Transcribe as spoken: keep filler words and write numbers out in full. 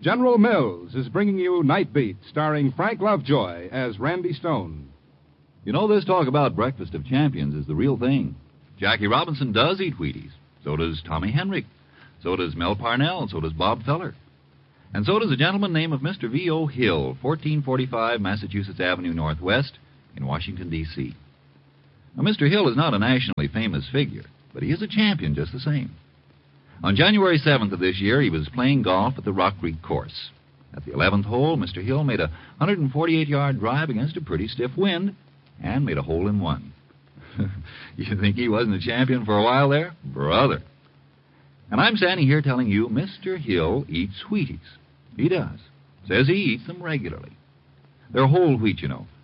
General Mills is bringing you Night Beat, starring Frank Lovejoy as Randy Stone. You know, this talk about breakfast of champions is the real thing. Jackie Robinson does eat Wheaties. So does Tommy Henrik. So does Mel Parnell. So does Bob Feller. And so does a gentleman named of Mister V O. Hill, fourteen forty-five Massachusetts Avenue Northwest in Washington, D C Now, Mister Hill is not a nationally famous figure, but he is a champion just the same. On January seventh of this year, he was playing golf at the Rock Creek course. At the eleventh hole, Mister Hill made a one hundred forty-eight yard drive against a pretty stiff wind and made a hole-in-one. You think he wasn't a champion for a while there? Brother. And I'm standing here telling you Mister Hill eats Wheaties. He does. Says he eats them regularly. They're whole wheat, you know,